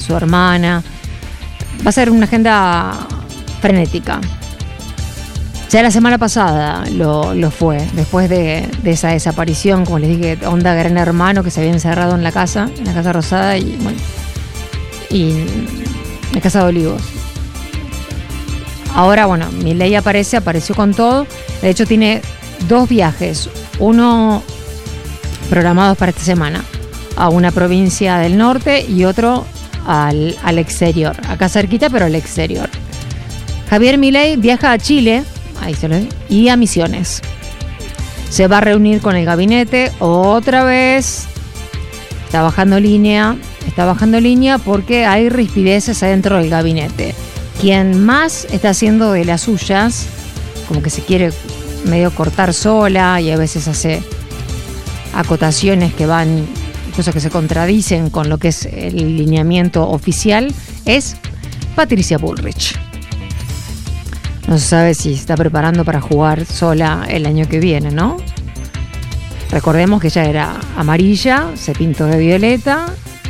su hermana. Va a ser una agenda frenética. Ya la semana pasada lo fue, después de esa desaparición, como les dije, onda Gran Hermano, que se había encerrado en la Casa Rosada y en la Casa de Olivos. Ahora, bueno, Milei apareció con todo. De hecho, tiene 2 viajes, uno programados para esta semana, a una provincia del norte y otro al exterior, acá cerquita, pero al exterior. Javier Milei viaja a Chile y a Misiones. Se va a reunir con el gabinete otra vez. Está bajando línea porque hay rispideces adentro del gabinete. Quien más está haciendo de las suyas, como que se quiere medio cortar sola y a veces hace acotaciones que van, cosas que se contradicen con lo que es el lineamiento oficial, es Patricia Bullrich. No se sabe si se está preparando para jugar sola el año que viene, ¿no? Recordemos que ella era amarilla, se pintó de violeta,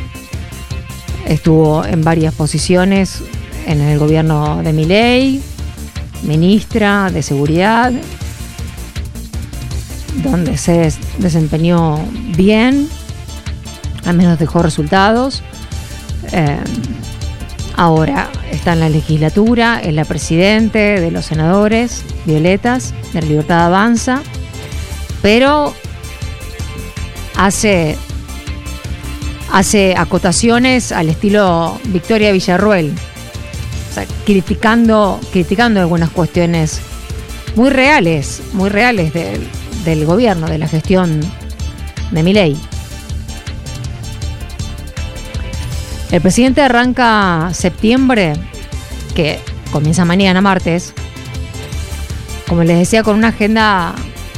estuvo en varias posiciones en el gobierno de Milei, ministra de Seguridad, donde se desempeñó bien, al menos dejó resultados. Ahora está en la legislatura, es la presidente de los senadores violetas de la Libertad Avanza, pero hace acotaciones al estilo Victoria Villarruel, o sea, criticando algunas cuestiones muy reales del gobierno, de la gestión de Milei. El presidente arranca septiembre, que comienza mañana, martes, como les decía, con una agenda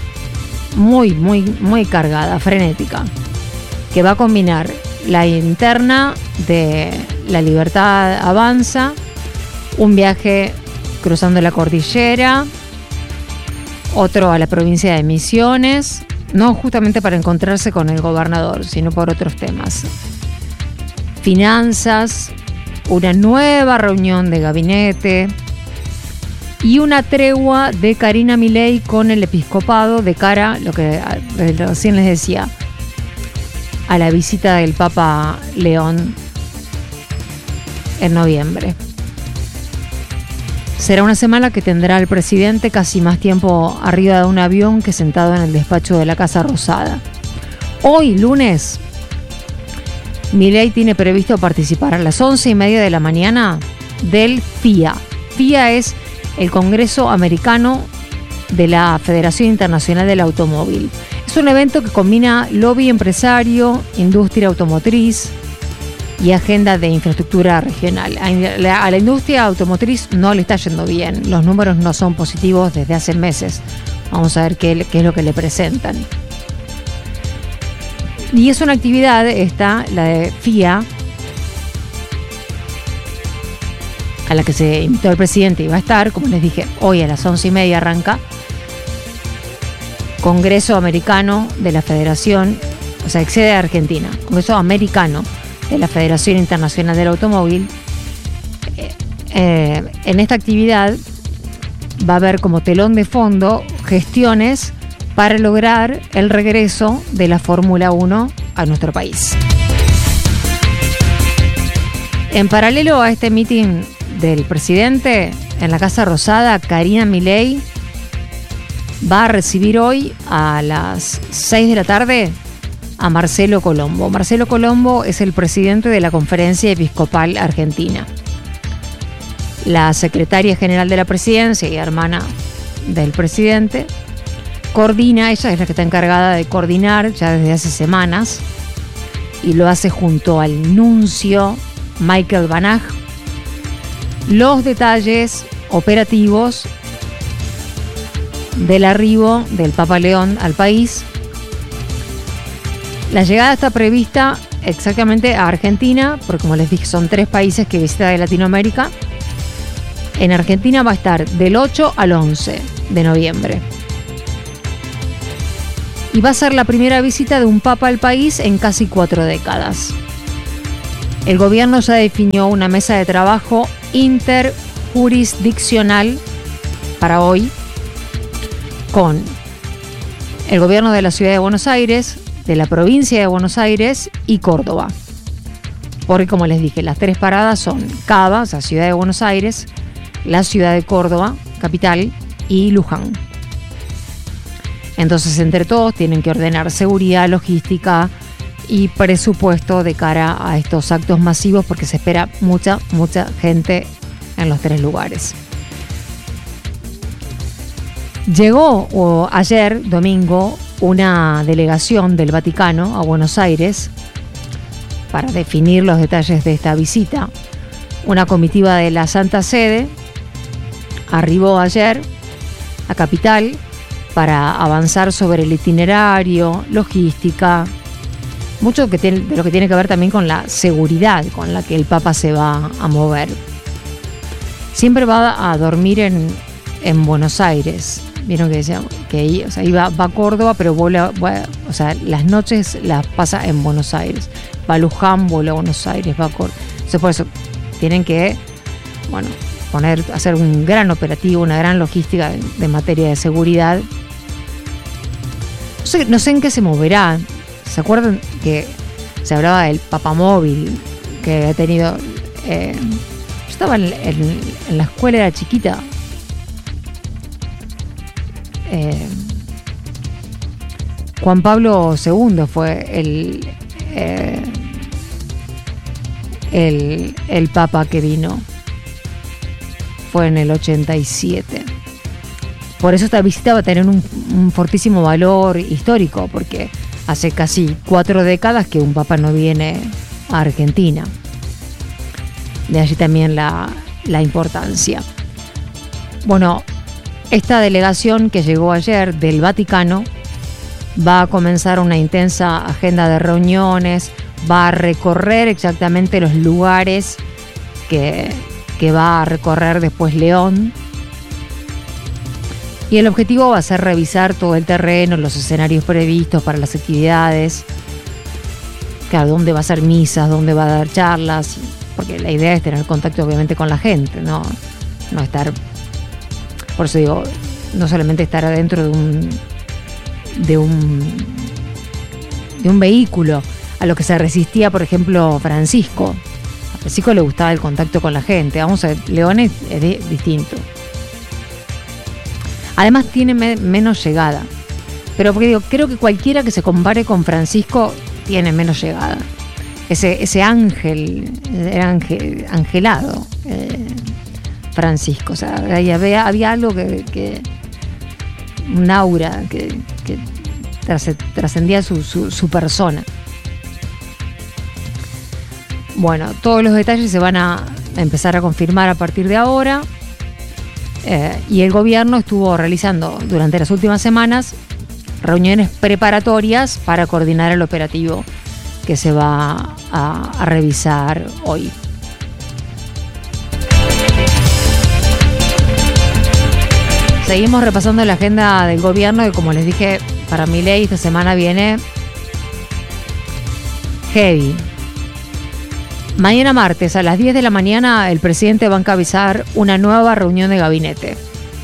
muy cargada, frenética, que va a combinar la interna de la Libertad Avanza, un viaje cruzando la cordillera, otro a la provincia de Misiones, no justamente para encontrarse con el gobernador, sino por otros temas. Finanzas, una nueva reunión de gabinete y una tregua de Karina Milei con el episcopado de cara, lo que recién les decía, a la visita del Papa León en noviembre. Será una semana que tendrá el presidente casi más tiempo arriba de un avión que sentado en el despacho de la Casa Rosada. Hoy, lunes, Milei tiene previsto participar a las 11:30 de la mañana del FIA. FIA es el Congreso Americano de la Federación Internacional del Automóvil. Es un evento que combina lobby empresario, industria automotriz y agenda de infraestructura regional. A la industria automotriz no le está yendo bien. Los números no son positivos desde hace meses. Vamos a ver qué es lo que le presentan. Y es una actividad esta, la de FIA, a la que se invitó el presidente y va a estar, como les dije, hoy a las 11:30 arranca. Congreso Americano de la Federación, o sea, excede a Argentina, Congreso Americano de la Federación Internacional del Automóvil. En esta actividad va a haber como telón de fondo gestiones para lograr el regreso de la Fórmula 1 a nuestro país. En paralelo a este meeting del presidente en la Casa Rosada, Karina Milei va a recibir hoy a las 6 de la tarde a Marcelo Colombo. Marcelo Colombo es el presidente de la Conferencia Episcopal Argentina. La secretaria general de la presidencia y hermana del presidente coordina, ella es la que está encargada de coordinar ya desde hace semanas y lo hace junto al nuncio Michael Banach los detalles operativos del arribo del Papa León al país. La llegada está prevista exactamente a Argentina, porque como les dije son 3 países que visita de Latinoamérica. En Argentina va a estar del 8 al 11 de noviembre. Y va a ser la primera visita de un papa al país en casi 4 décadas. el gobierno ya definió una mesa de trabajo interjurisdiccional para hoy con el gobierno de la ciudad de Buenos Aires, de la provincia de Buenos Aires y Córdoba. Porque, como les dije, las 3 paradas son Cava, o sea, ciudad de Buenos Aires, la ciudad de Córdoba, capital, y Luján. Entonces, entre todos tienen que ordenar seguridad, logística y presupuesto de cara a estos actos masivos, porque se espera mucha gente en los 3 lugares. Llegó ayer, domingo, una delegación del Vaticano a Buenos Aires para definir los detalles de esta visita. Una comitiva de la Santa Sede arribó ayer a Capital para avanzar sobre el itinerario, logística, mucho de lo que tiene que ver también con la seguridad con la que el Papa se va a mover. Siempre va a dormir en Buenos Aires. Vieron que decía que va a Córdoba, pero las noches las pasa en Buenos Aires. Va a Luján, vuela a Buenos Aires, va a Córdoba. Entonces, por eso tienen que, hacer un gran operativo, una gran logística de materia de seguridad. No sé en qué se moverá. ¿Se acuerdan que se hablaba del papamóvil que ha tenido? Yo estaba en la escuela, era chiquita. Juan Pablo II fue el Papa que vino. Fue en el 87. Por eso esta visita va a tener un fortísimo valor histórico, porque hace casi 4 décadas que un Papa no viene a Argentina. De allí también la importancia. Bueno, esta delegación que llegó ayer del Vaticano va a comenzar una intensa agenda de reuniones, va a recorrer exactamente los lugares que va a recorrer después León. Y el objetivo va a ser revisar todo el terreno, los escenarios previstos para las actividades, claro, dónde va a ser misas, dónde va a dar charlas, porque la idea es tener contacto obviamente con la gente, no estar, por eso digo, no solamente estar adentro de un vehículo, a lo que se resistía, por ejemplo, Francisco. A Francisco le gustaba el contacto con la gente. Vamos a ver, León es distinto. Además tiene menos llegada. Pero porque digo, creo que cualquiera que se compare con Francisco tiene menos llegada. Ese angelado Francisco. O sea, había algo que un aura que trascendía su persona. Bueno, todos los detalles se van a empezar a confirmar a partir de ahora. Y el gobierno estuvo realizando durante las últimas semanas reuniones preparatorias para coordinar el operativo que se va a revisar hoy. Seguimos repasando la agenda del gobierno, que como les dije, para Milei esta semana viene heavy. Mañana martes a las 10 de la mañana el presidente va a encabezar una nueva reunión de gabinete.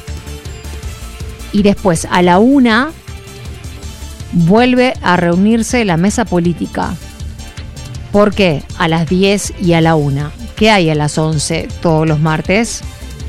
Y después a la 1 vuelve a reunirse la mesa política. ¿Por qué? A las 10 y a la 1. ¿Qué hay a las 11 todos los martes?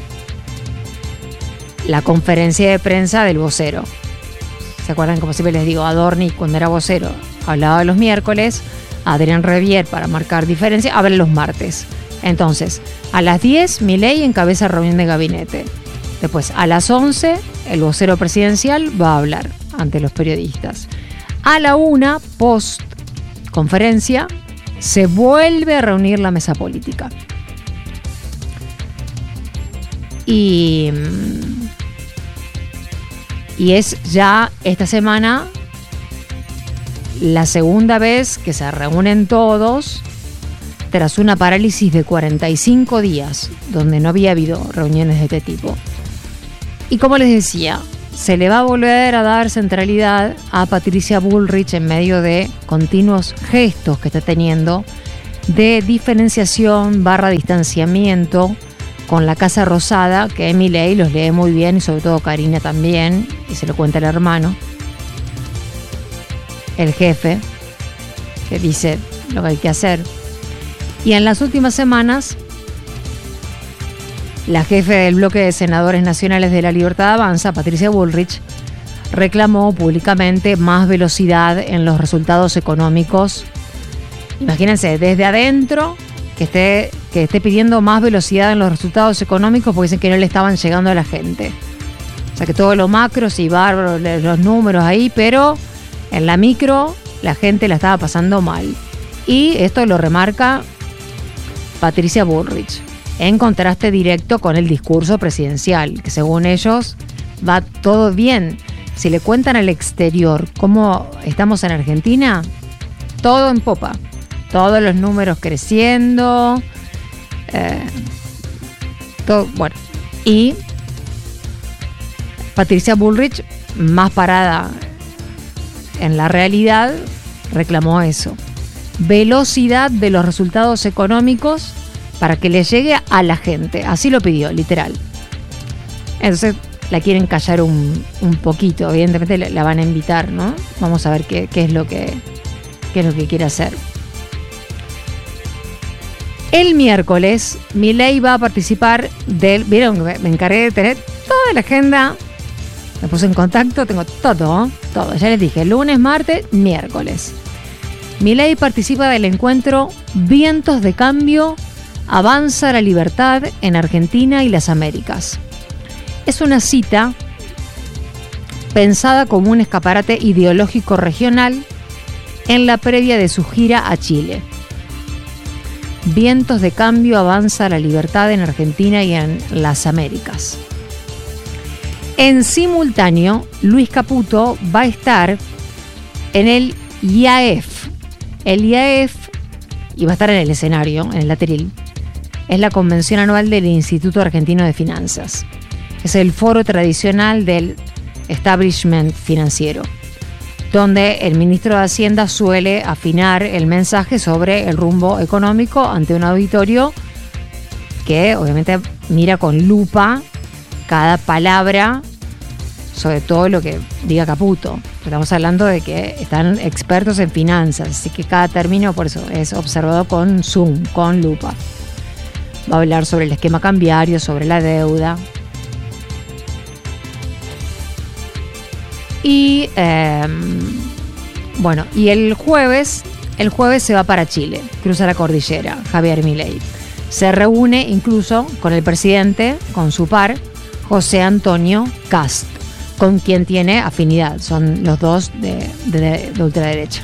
La conferencia de prensa del vocero. ¿Se acuerdan? Como siempre les digo, Adorni cuando era vocero hablaba los miércoles, Adrián Revier para marcar diferencia habla los martes. Entonces, a las 10 Milei encabeza reunión de gabinete. Después, a las 11 el vocero presidencial va a hablar ante los periodistas. A la 1, post conferencia, se vuelve a reunir la mesa política. Y es ya esta semana la segunda vez que se reúnen todos tras una parálisis de 45 días donde no había habido reuniones de este tipo. Y como les decía, se le va a volver a dar centralidad a Patricia Bullrich en medio de continuos gestos que está teniendo de diferenciación / distanciamiento con la Casa Rosada, que Milei los lee muy bien y sobre todo Karina también, y se lo cuenta el hermano, el jefe, que dice lo que hay que hacer. Y en las últimas semanas, la jefe del bloque de senadores nacionales de la Libertad Avanza, Patricia Bullrich, reclamó públicamente más velocidad en los resultados económicos. Imagínense, desde adentro, que esté pidiendo más velocidad en los resultados económicos porque dicen que no le estaban llegando a la gente. O sea que todo lo macro, sí, bárbaro, los números ahí, pero en la micro la gente la estaba pasando mal. Y esto lo remarca Patricia Bullrich, en contraste directo con el discurso presidencial, que según ellos va todo bien. Si le cuentan al exterior cómo estamos en Argentina, todo en popa. Todos los números creciendo, todo, bueno. Y Patricia Bullrich, más parada en la realidad, reclamó eso. Velocidad de los resultados económicos para que le llegue a la gente. Así lo pidió, literal. Entonces la quieren callar un poquito. Evidentemente la van a invitar, ¿no? Vamos a ver qué es lo que quiere hacer. El miércoles, Milei va a participar del... Vieron, me encargué de tener toda la agenda. Me puse en contacto, tengo todo. Ya les dije, lunes, martes, miércoles. Milei participa del encuentro Vientos de Cambio, Avanza la Libertad en Argentina y las Américas. Es una cita pensada como un escaparate ideológico regional en la previa de su gira a Chile. Vientos de Cambio, Avanza la Libertad en Argentina y en las Américas. En simultáneo, Luis Caputo va a estar en el IAEF. El IAEF, y va a estar en el escenario, en el atril, es la convención anual del Instituto Argentino de Finanzas. Es el foro tradicional del establishment financiero, donde el ministro de Hacienda suele afinar el mensaje sobre el rumbo económico ante un auditorio que obviamente mira con lupa cada palabra, sobre todo lo que diga Caputo. Estamos hablando de que están expertos en finanzas, así que cada término por eso es observado con zoom, con lupa. Va a hablar sobre el esquema cambiario, sobre la deuda. Y bueno, y el jueves se va para Chile, cruza la cordillera, Javier Milei. Se reúne incluso con el presidente, con su par, José Antonio Kast, con quien tiene afinidad. Son los dos de ultraderecha.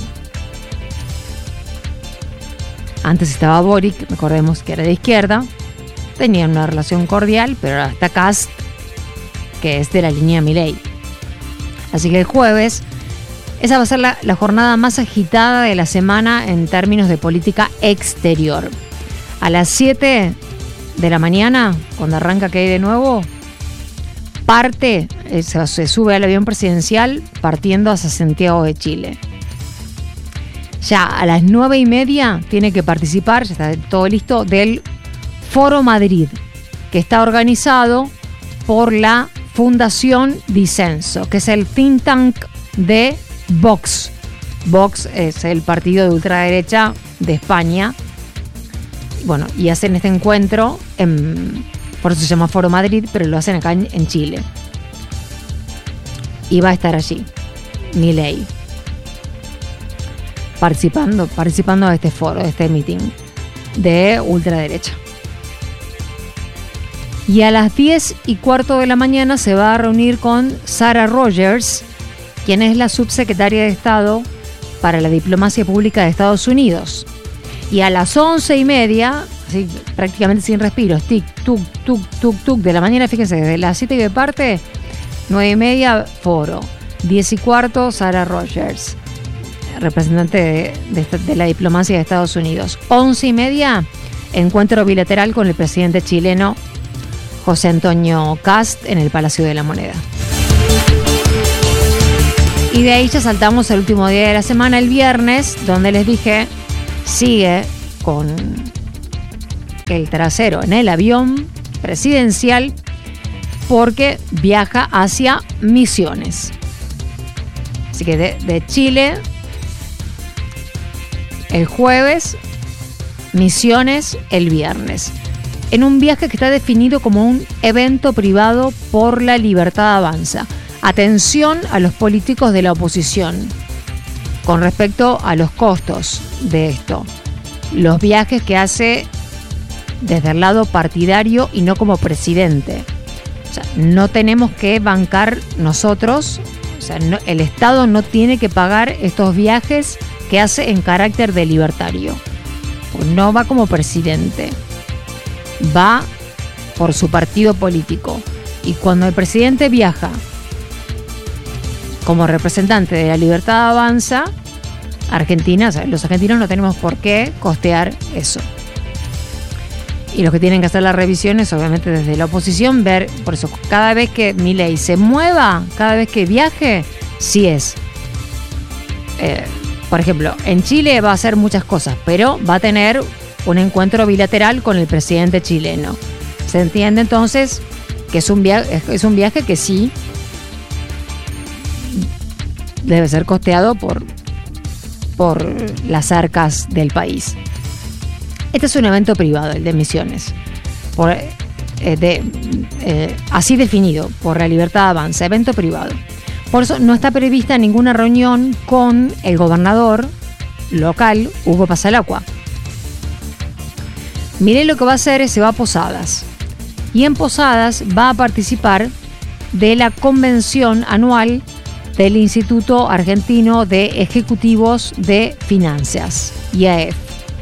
Antes estaba Boric, recordemos que era de izquierda, tenían una relación cordial, pero ahora está Kast, que es de la línea Milei. Así que el jueves, esa va a ser la jornada más agitada de la semana en términos de política exterior. A las 7 de la mañana, cuando arranca que hay de nuevo, se sube al avión presidencial partiendo hacia Santiago de Chile. Ya a las 9:30 tiene que participar, ya está todo listo, del Foro Madrid, que está organizado por la Fundación Disenso, que es el think tank de Vox. Vox es el partido de ultraderecha de España. Bueno, y hacen este encuentro, por eso se llama Foro Madrid, pero lo hacen acá en Chile. Y va a estar allí Milei, participando de este foro, de este meeting de ultraderecha. Y a las 10:15 de la mañana se va a reunir con Sarah Rogers, quien es la subsecretaria de Estado para la Diplomacia Pública de Estados Unidos. Y a las 11:30, así, prácticamente sin respiros, tic, tuc, tuc, tuc, tuc, de la mañana, fíjense, desde las 7 y parte, 9:30, foro. 10:15, Sarah Rogers, representante de la diplomacia de Estados Unidos. 11:30, encuentro bilateral con el presidente chileno José Antonio Kast en el Palacio de la Moneda. Y de ahí ya saltamos al último día de la semana, el viernes, donde les dije, sigue con el trasero en el avión presidencial porque viaja hacia Misiones. Así que de Chile el jueves, Misiones el viernes, en un viaje que está definido como un evento privado por La Libertad Avanza. Atención a los políticos de la oposición con respecto a los costos de esto. Los viajes que hace desde el lado partidario y no como presidente. O sea, no tenemos que bancar nosotros, o sea, el Estado no tiene que pagar estos viajes que hace en carácter de libertario. Pues no va como presidente, va por su partido político. Y cuando el presidente viaja como representante de La Libertad Avanza, Argentina, o sea, los argentinos no tenemos por qué costear eso. Y los que tienen que hacer las revisiones, obviamente desde la oposición, ver, por eso cada vez que Milei se mueva, cada vez que viaje, sí es. Por ejemplo, en Chile va a hacer muchas cosas, pero va a tener un encuentro bilateral con el presidente chileno. ¿Se entiende entonces que es un viaje que sí debe ser costeado por las arcas del país? Este es un evento privado, el de Misiones, así definido por La Libertad Avanza, evento privado. Por eso no está prevista ninguna reunión con el gobernador local, Hugo Pasalacqua. Milei lo que va a hacer es se va a Posadas. Y en Posadas va a participar de la convención anual del Instituto Argentino de Ejecutivos de Finanzas, IAEF.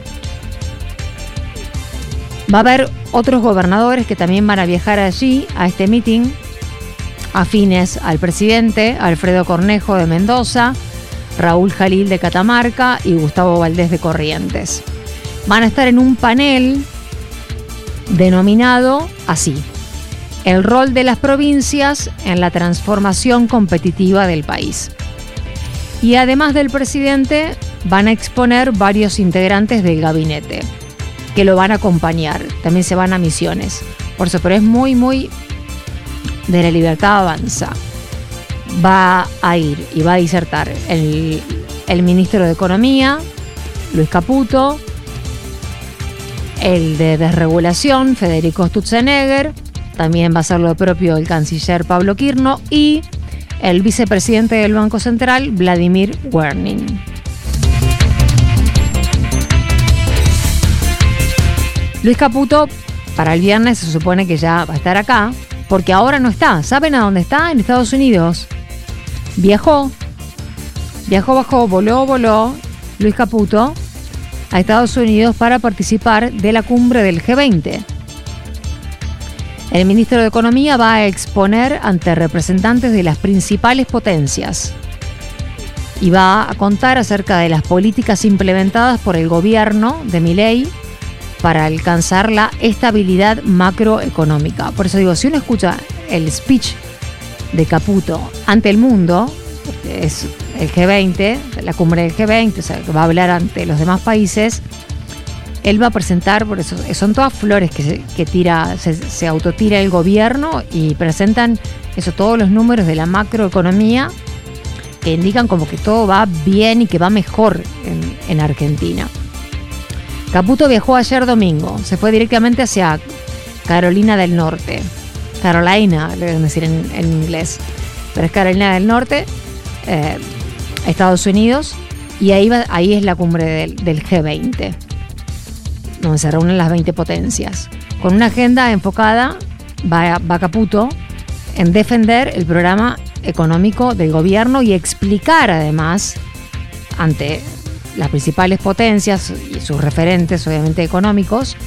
Va a haber otros gobernadores que también van a viajar allí a este meeting, afines al presidente: Alfredo Cornejo de Mendoza, Raúl Jalil de Catamarca y Gustavo Valdés de Corrientes. Van a estar en un panel denominado así: el rol de las provincias en la transformación competitiva del país. Y además del presidente, van a exponer varios integrantes del gabinete que lo van a acompañar. También se van a Misiones. Por eso, pero es muy, muy de La Libertad Avanza. Va a ir y va a disertar el ministro de Economía, Luis Caputo, el de Desregulación, Federico Sturzenegger, también va a hacer lo propio el canciller Pablo Quirno y el vicepresidente del Banco Central, Vladimir Werning. Luis Caputo, para el viernes se supone que ya va a estar acá, porque ahora no está. ¿Saben a dónde está? En Estados Unidos. Bajó, voló Luis Caputo a Estados Unidos para participar de la cumbre del G20. El ministro de Economía va a exponer ante representantes de las principales potencias y va a contar acerca de las políticas implementadas por el gobierno de Milei para alcanzar la estabilidad macroeconómica. Por eso digo, si uno escucha el speech de Caputo ante el mundo, es el G20, la cumbre del G20, o sea, que va a hablar ante los demás países, él va a presentar, por eso son todas flores que tira, se autotira el gobierno y presentan eso, todos los números de la macroeconomía que indican como que todo va bien y que va mejor en Argentina. Caputo viajó ayer domingo, se fue directamente hacia Carolina del Norte. Carolina, le deben decir en inglés, pero es Carolina del Norte, Estados Unidos, y ahí es la cumbre del G20, donde se reúnen las 20 potencias. Con una agenda enfocada, va Caputo en defender el programa económico del gobierno y explicar además ante las principales potencias y sus referentes, obviamente económicos,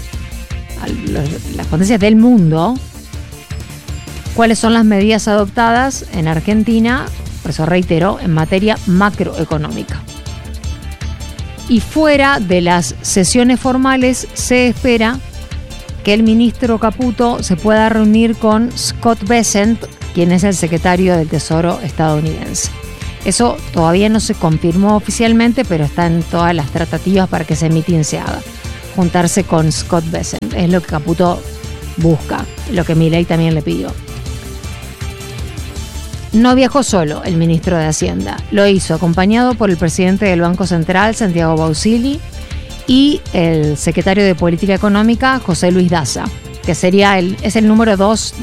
las potencias del mundo, cuáles son las medidas adoptadas en Argentina, por eso reitero, en materia macroeconómica. Y fuera de las sesiones formales se espera que el ministro Caputo se pueda reunir con Scott Bessent, quien es el secretario del Tesoro estadounidense. Eso todavía no se confirmó oficialmente, pero está en todas las tratativas para que ese mitin se haga. juntarse con Scott Bessent. Es lo que Caputo busca, lo que Milei también le pidió. No viajó solo el ministro de Hacienda, lo hizo acompañado por el presidente del Banco Central, Santiago Bausili, y el secretario de Política Económica, José Luis Daza, que es el número 2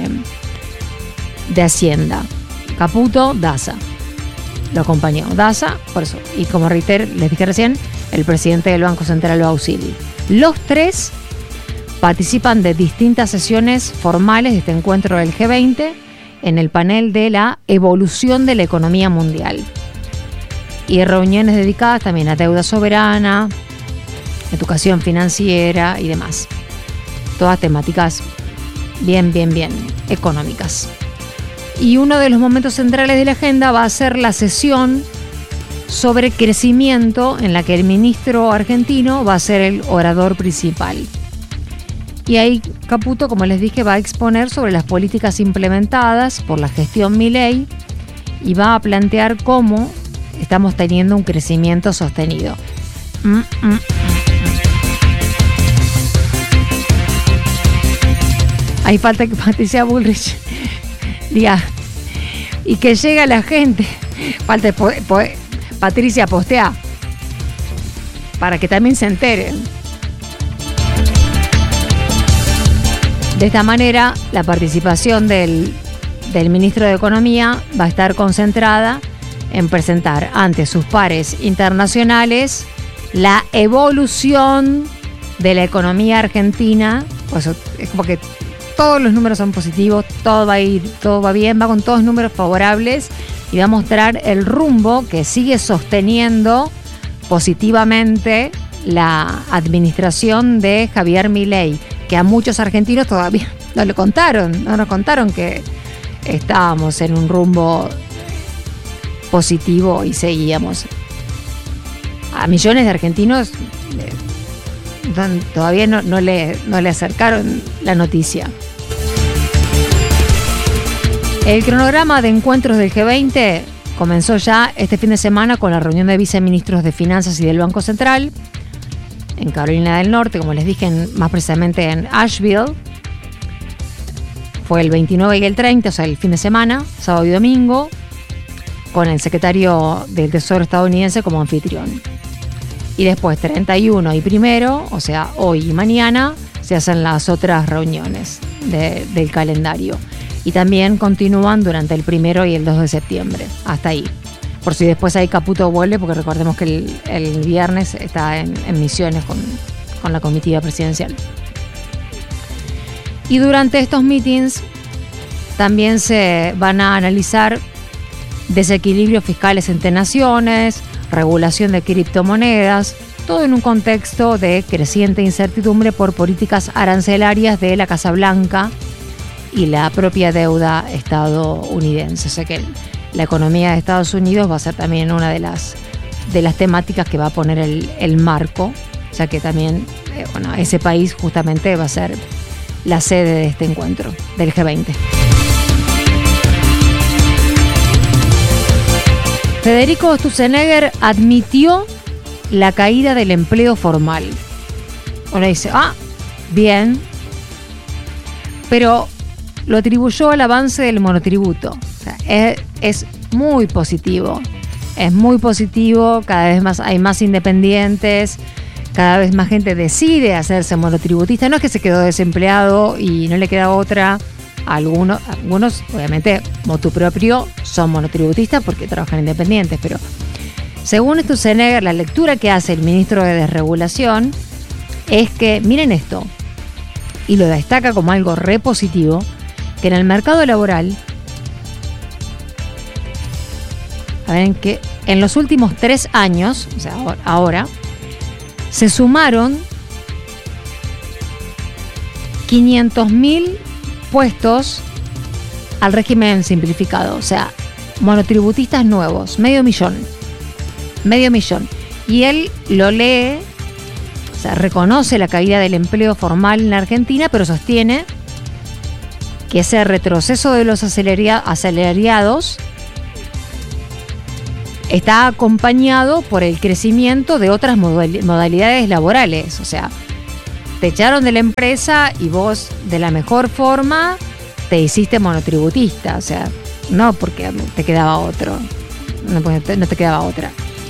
de Hacienda. Caputo, Daza. Lo acompañó Daza, por eso. Y como les dije recién, el presidente del Banco Central, Bausili. Los tres participan de distintas sesiones formales de este encuentro del G20 en el panel de la evolución de la economía mundial. Y reuniones dedicadas también a deuda soberana, educación financiera y demás. Todas temáticas bien económicas. Y uno de los momentos centrales de la agenda va a ser la sesión sobre crecimiento, en la que el ministro argentino va a ser el orador principal. Y ahí Caputo, como les dije, va a exponer sobre las políticas implementadas por la gestión Milei y va a plantear cómo estamos teniendo un crecimiento sostenido. Ahí falta que Patricia Bullrich diga, y que llega la gente. Falta Patricia postea para que también se enteren. De esta manera, la participación del ministro de Economía va a estar concentrada en presentar ante sus pares internacionales la evolución de la economía argentina. Pues es como que todos los números son positivos, todo va bien, va con todos números favorables y va a mostrar el rumbo que sigue sosteniendo positivamente la administración de Javier Milei, que a muchos argentinos todavía no nos contaron que estábamos en un rumbo positivo y seguíamos. A millones de argentinos todavía no le acercaron la noticia. El cronograma de encuentros del G20 comenzó ya este fin de semana con la reunión de viceministros de Finanzas y del Banco Central en Carolina del Norte, como les dije, más precisamente en Asheville. Fue el 29 y el 30, o sea, el fin de semana, sábado y domingo, con el secretario del Tesoro estadounidense como anfitrión. Y después 31 y 1, o sea, hoy y mañana, se hacen las otras reuniones del calendario. Y también continúan durante el 1 y el 2 de septiembre, hasta ahí. Por si después ahí Caputo vuelve, porque recordemos que el viernes está en Misiones con la comitiva presidencial. Y durante estos meetings también se van a analizar desequilibrios fiscales entre naciones, regulación de criptomonedas, todo en un contexto de creciente incertidumbre por políticas arancelarias de la Casa Blanca y la propia deuda estadounidense. O sea que la economía de Estados Unidos va a ser también una de las temáticas que va a poner el marco, ya que también ese país justamente va a ser la sede de este encuentro del G20. Federico Sturzenegger admitió la caída del empleo formal. Uno dice, bien, pero lo atribuyó al avance del monotributo. O sea, es muy positivo. Es muy positivo, cada vez más hay más independientes, cada vez más gente decide hacerse monotributista. No es que se quedó desempleado y no le queda otra. Algunos obviamente, motu propio, son monotributistas porque trabajan independientes, pero según Sturzenegger, la lectura que hace el ministro de Desregulación es que, miren esto, y lo destaca como algo re positivo, que en el mercado laboral, que en los últimos 3 años, o sea, ahora, se sumaron 500.000 puestos al régimen simplificado, o sea, monotributistas nuevos, medio millón. Y él lo lee, o sea, reconoce la caída del empleo formal en la Argentina, pero sostiene que ese retroceso de los asalariados está acompañado por el crecimiento de otras modalidades laborales. O sea, te echaron de la empresa y vos de la mejor forma te hiciste monotributista. O sea, no porque te quedaba otro, no te quedaba otra.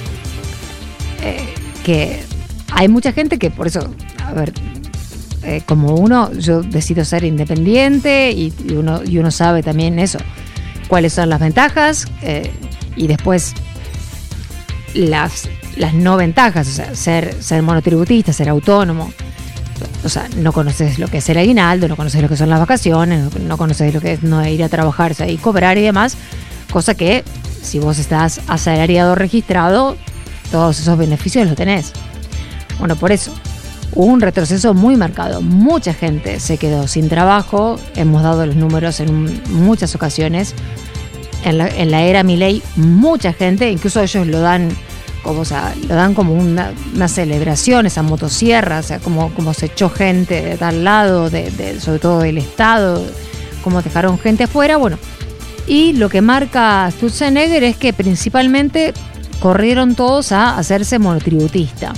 Que hay mucha gente que por eso, a ver, como yo decido ser independiente y uno sabe también eso, cuáles son las ventajas y después las no ventajas. O sea, ser monotributista, ser autónomo. O sea, no conoces lo que es el aguinaldo, no conoces lo que son las vacaciones, no conoces lo que es no ir a trabajar, o sea, y cobrar y demás, cosa que si vos estás asalariado registrado, todos esos beneficios los tenés. Bueno, por eso hubo un retroceso muy marcado. Mucha gente se quedó sin trabajo. Hemos dado los números en muchas ocasiones. En la era Milei, mucha gente, incluso ellos lo dan como una celebración, esa motosierra, o sea, como se echó gente de tal lado, sobre todo del Estado, como dejaron gente afuera. Bueno, y lo que marca Sturzenegger es que principalmente corrieron todos a hacerse monotributista.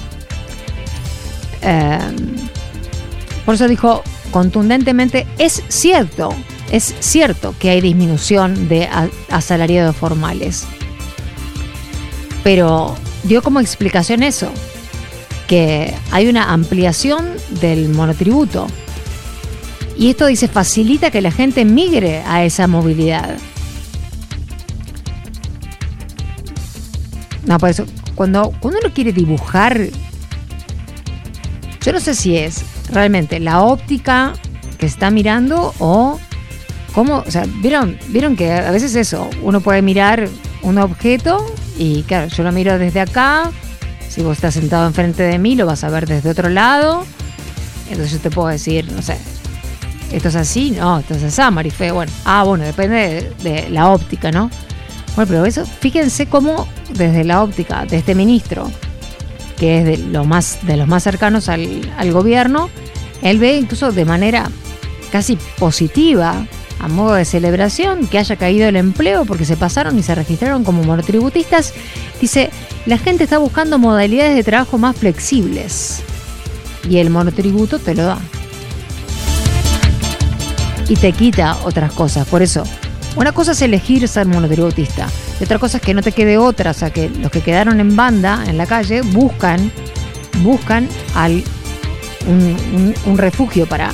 Por eso dijo contundentemente, es cierto que hay disminución de asalariados formales, pero dio como explicación eso, que hay una ampliación del monotributo y esto, dice, facilita que la gente migre a esa movilidad. No, por eso, cuando uno quiere dibujar, yo no sé si es realmente la óptica que está mirando o cómo, o sea, vieron que a veces eso, uno puede mirar un objeto y claro, yo lo miro desde acá, si vos estás sentado enfrente de mí lo vas a ver desde otro lado, entonces yo te puedo decir, no sé, esto es así, no, esto es así, Marife, bueno, depende de la óptica, ¿no? Bueno, pero eso, fíjense cómo desde la óptica de este ministro, que es de los más cercanos al gobierno, él ve incluso de manera casi positiva, a modo de celebración, que haya caído el empleo porque se pasaron y se registraron como monotributistas. Dice, la gente está buscando modalidades de trabajo más flexibles y el monotributo te lo da y te quita otras cosas. Por eso, una cosa es elegir ser monotributista y otra cosa es que no te quede otra. O sea, que los que quedaron en banda en la calle buscan un refugio para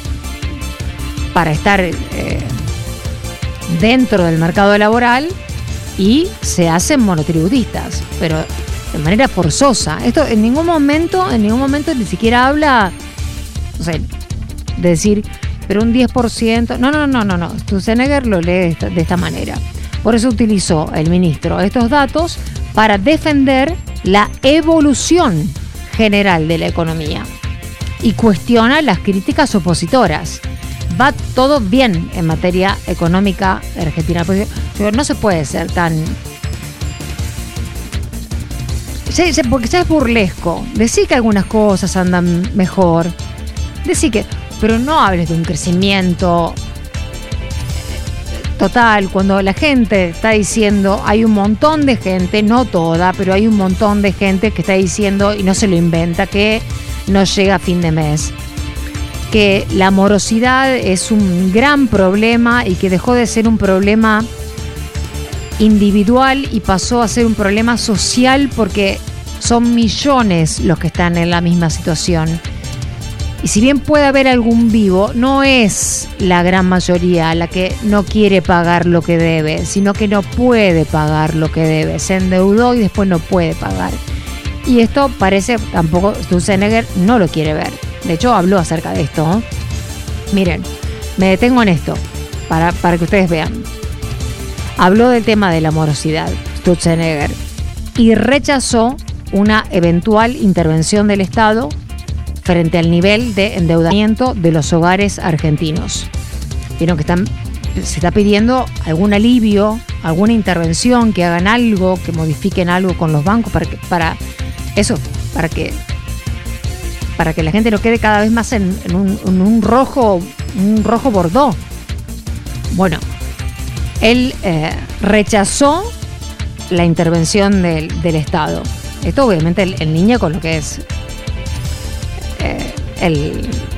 estar dentro del mercado laboral y se hacen monotributistas, pero de manera forzosa. Esto en ningún momento ni siquiera habla, o sea, de decir, pero un 10%. No. Sturzenegger lo lee de esta manera. Por eso utilizó el ministro estos datos para defender la evolución general de la economía y cuestiona las críticas opositoras. Va todo bien en materia económica de Argentina, porque no se puede ser tan... Porque ya es burlesco. Decir que algunas cosas andan mejor. Decir que... Pero no hables de un crecimiento total, cuando la gente está diciendo, hay un montón de gente, no toda, pero hay un montón de gente que está diciendo, y no se lo inventa, que no llega a fin de mes, que la morosidad es un gran problema y que dejó de ser un problema individual y pasó a ser un problema social porque son millones los que están en la misma situación. Y si bien puede haber algún vivo, no es la gran mayoría la que no quiere pagar lo que debe, sino que no puede pagar lo que debe. Se endeudó y después no puede pagar. Y esto parece, tampoco Sturzenegger no lo quiere ver. De hecho, habló acerca de esto, ¿eh? Miren, me detengo en esto para que ustedes vean. Habló del tema de la morosidad, Sturzenegger, y rechazó una eventual intervención del Estado frente al nivel de endeudamiento de los hogares argentinos. Vieron que se está pidiendo algún alivio, alguna intervención, que hagan algo, que modifiquen algo con los bancos para que la gente no quede cada vez más en un rojo bordó. Bueno, él rechazó la intervención del Estado. Esto obviamente el niño con lo que es el